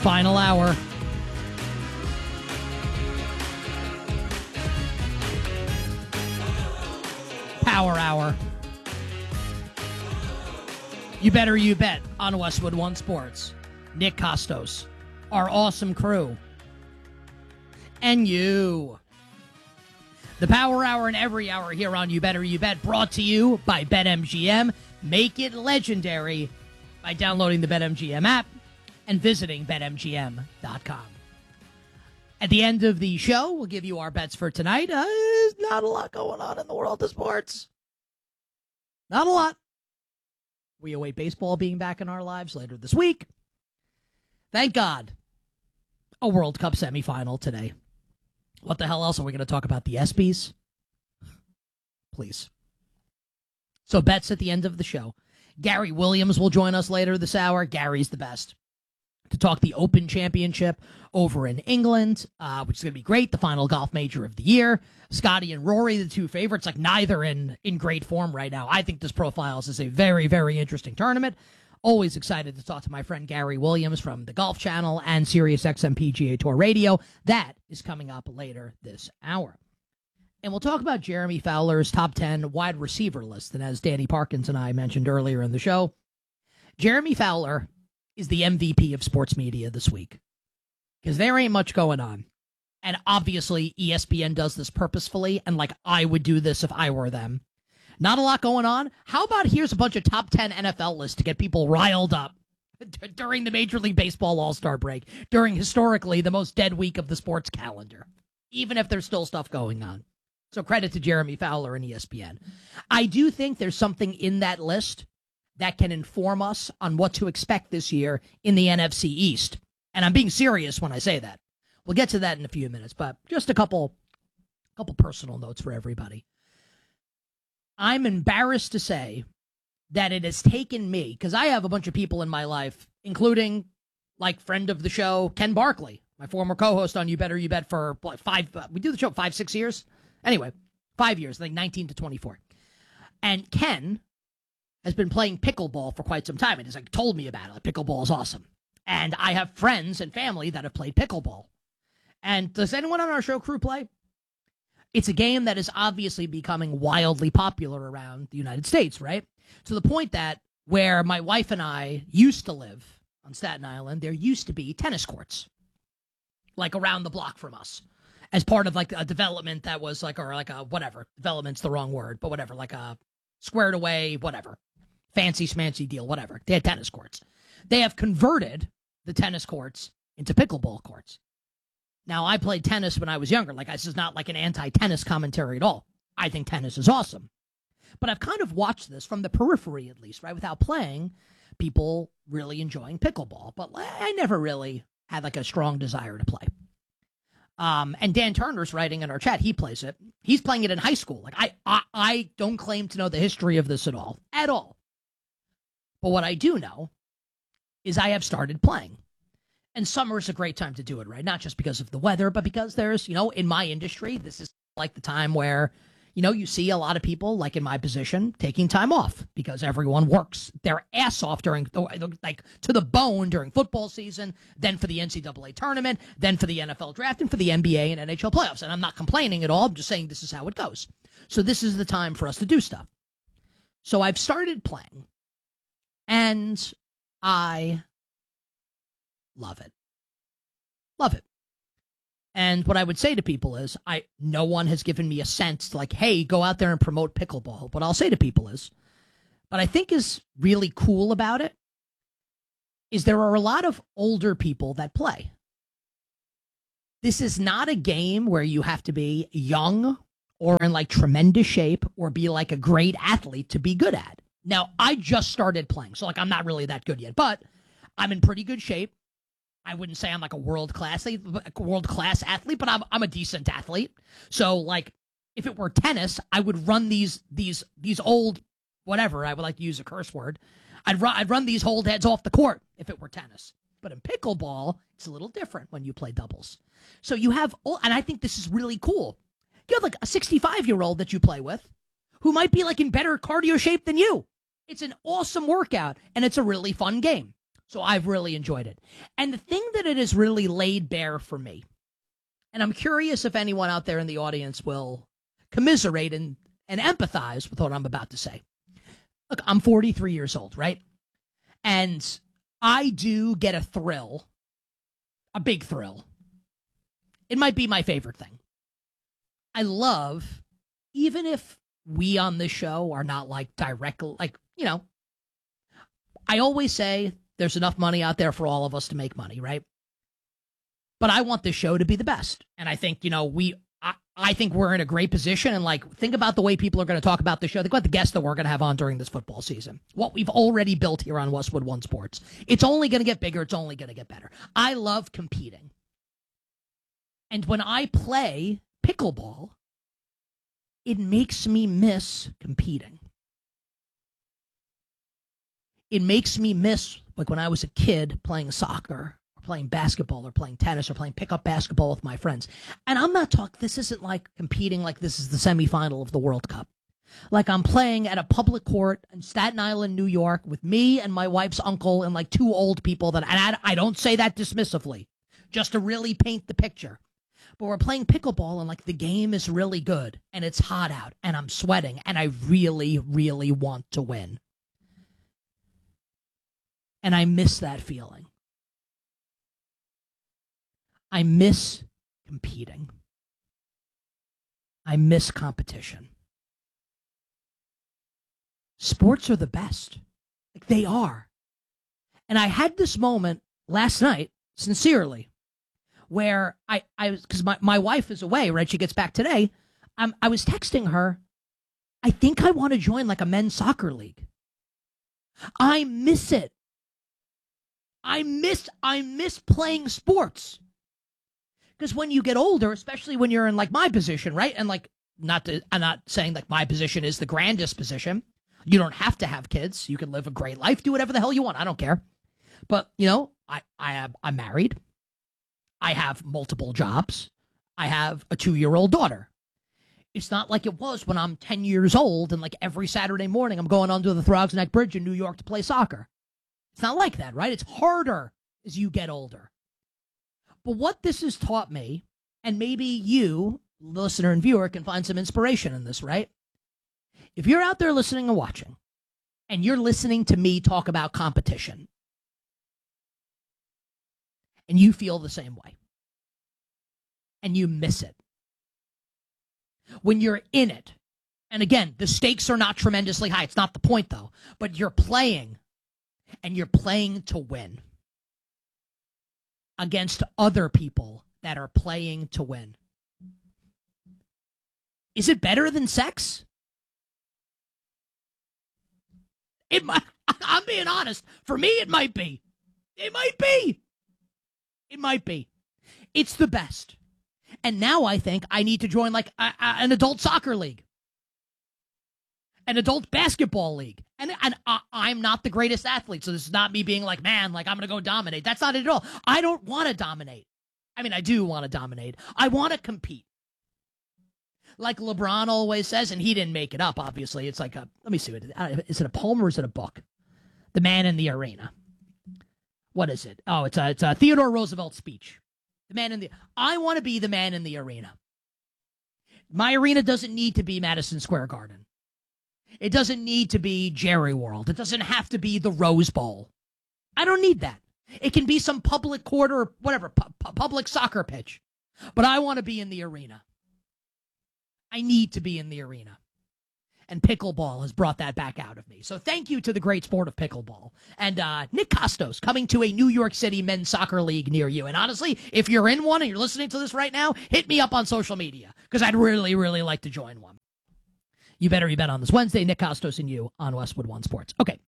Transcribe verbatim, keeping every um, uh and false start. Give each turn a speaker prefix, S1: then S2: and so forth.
S1: Final hour. Power hour. You better you bet on Westwood One Sports. Nick Costos, our awesome crew, and you. The Power Hour and every hour here on You Better You Bet, brought to you by BetMGM. Make it legendary by downloading the BetMGM app and visiting bet M G M dot com. At the end of the show, we'll give you our bets for tonight. Uh, there's not a lot going on in the world of sports. Not a lot. We await baseball being back in our lives later this week. Thank God. A World Cup semifinal today. What the hell else are we going to talk about? The ESPYs? Please. So bets at the end of the show. Gary Williams will join us later this hour. Gary's the best. To talk the Open Championship over in England, uh, which is going to be great. The final golf major of the year. Scotty and Rory, the two favorites, like neither in, in great form right now. I think this profiles as a very, very interesting tournament. Always excited to talk to my friend Gary Williams from the Golf Channel and Sirius X M P G A Tour Radio. That is coming up later this hour. And we'll talk about Jeremy Fowler's top ten wide receiver list. And as Danny Parkins and I mentioned earlier in the show, Jeremy Fowler is the M V P of sports media this week. Because there ain't much going on. And obviously E S P N does this purposefully, and like I would do this if I were them. Not a lot going on. How about here's a bunch of top ten N F L lists to get people riled up d- during the Major League Baseball All-Star break, during historically the most dead week of the sports calendar, even if there's still stuff going on. So credit to Jeremy Fowler and E S P N. I do think there's something in that list that can inform us on what to expect this year in the N F C East. And I'm being serious when I say that. We'll get to that in a few minutes, but just a couple, couple personal notes for everybody. I'm embarrassed to say that it has taken me, because I have a bunch of people in my life, including, like, friend of the show, Ken Barkley, my former co-host on You Better You Bet for what, five, uh, we do the show five, six years? Anyway, five years, like nineteen to twenty-four. And Ken has been playing pickleball for quite some time, and he's like told me about it. Like, pickleball is awesome. And I have friends and family that have played pickleball. And does anyone on our show crew play? It's a game that is obviously becoming wildly popular around the United States, right? To the point that where my wife and I used to live on Staten Island, there used to be tennis courts, like around the block from us, as part of like a development that was like, or like a whatever, development's the wrong word, but whatever, like a squared away, whatever, fancy schmancy deal, whatever. They had tennis courts. They have converted the tennis courts into pickleball courts. Now, I played tennis when I was younger. Like, this is not like an anti-tennis commentary at all. I think tennis is awesome. But I've kind of watched this from the periphery, at least, right? Without playing, people really enjoying pickleball. But I never really had like a strong desire to play. Um, and Dan Turner's writing in our chat. He plays it. He's playing it in high school. Like, I, I, I don't claim to know the history of this at all. At all. But what I do know is I have started playing. And summer is a great time to do it, right? Not just because of the weather, but because there's, you know, in my industry, this is like the time where, you know, you see a lot of people, like in my position, taking time off because everyone works their ass off during, like, to the bone during football season, then for the N C double A tournament, then for the N F L draft, and for the N B A and N H L playoffs. And I'm not complaining at all. I'm just saying this is how it goes. So this is the time for us to do stuff. So I've started playing, and I love it. Love it. And what I would say to people is, I no one has given me a sense to like, hey, go out there and promote pickleball. What I'll say to people is, what I think is really cool about it is there are a lot of older people that play. This is not a game where you have to be young or in like tremendous shape or be like a great athlete to be good at. Now, I just started playing, so like I'm not really that good yet, but I'm in pretty good shape. I wouldn't say I'm like a world-class world-class athlete, but I'm I'm a decent athlete. So like if it were tennis, I would run these these these old whatever, I would like to use a curse word. I'd run I'd run these old heads off the court if it were tennis. But in pickleball, it's a little different when you play doubles. So you have, and I think this is really cool. You have like a sixty-five-year-old that you play with who might be like in better cardio shape than you. It's an awesome workout, and it's a really fun game. So I've really enjoyed it. And the thing that it has really laid bare for me, and I'm curious if anyone out there in the audience will commiserate and, and empathize with what I'm about to say. Look, I'm forty-three years old, right? And I do get a thrill, a big thrill. It might be my favorite thing. I love, even if we on this show are not like direct, like, you know, I always say there's enough money out there for all of us to make money, right? But I want this show to be the best. And I think, you know, we, I, I think we're in a great position. And like, think about the way people are going to talk about the show. Think about the guests that we're going to have on during this football season. What we've already built here on Westwood One Sports. It's only going to get bigger. It's only going to get better. I love competing. And when I play pickleball, it makes me miss competing. It makes me miss, like when I was a kid playing soccer, or playing basketball, or playing tennis, or playing pickup basketball with my friends. And I'm not talking, this isn't like competing like this is the semifinal of the World Cup. Like I'm playing at a public court in Staten Island, New York, with me and my wife's uncle and like two old people that, and I, I don't say that dismissively, just to really paint the picture. But we're playing pickleball and like the game is really good and it's hot out and I'm sweating and I really, really want to win. And I miss that feeling. I miss competing. I miss competition. Sports are the best. Like they are. And I had this moment last night, sincerely, where I, I was, because my, my wife is away, right? She gets back today. I'm, I was texting her, I think I want to join like a men's soccer league. I miss it. I miss, I miss playing sports. Because when you get older, especially when you're in like my position, right? And like, not to, I'm not saying like my position is the grandest position. You don't have to have kids. You can live a great life, do whatever the hell you want. I don't care. But, you know, I, I am, I'm married. I have multiple jobs. I have a two-year-old daughter. It's not like it was when I'm ten years old and like every Saturday morning I'm going onto the Throgs Neck Bridge in New York to play soccer. It's not like that, right? It's harder as you get older. But what this has taught me, and maybe you, listener and viewer, can find some inspiration in this, right? If you're out there listening and watching, and you're listening to me talk about competition, and you feel the same way, and you miss it, when you're in it, and again, the stakes are not tremendously high. It's not the point, though. But you're playing, and you're playing to win against other people that are playing to win. Is it better than sex? It might. I'm being honest. For me, it might be. It might be. It might be. It's the best. And now I think I need to join like a, a, an adult soccer league, an adult basketball league. And, and I, I'm not the greatest athlete, so this is not me being like, man, like I'm going to go dominate. That's not it at all. I don't want to dominate. I mean, I do want to dominate. I want to compete. Like LeBron always says, and he didn't make it up, obviously. It's like a, let me see, what is it a poem or is it a book? The Man in the Arena. What is it? Oh, it's a, it's a Theodore Roosevelt speech. The man in the, I want to be the man in the arena. My arena doesn't need to be Madison Square Garden. It doesn't need to be Jerry World. It doesn't have to be the Rose Bowl. I don't need that. It can be some public court or whatever, pu- pu- public soccer pitch. But I want to be in the arena. I need to be in the arena. And pickleball has brought that back out of me. So thank you to the great sport of pickleball. And uh, Nick Costos coming to a New York City men's soccer league near you. And honestly, if you're in one and you're listening to this right now, hit me up on social media because I'd really, really like to join one. You better you bet on this Wednesday. Nick Costos and you on Westwood One Sports. Okay,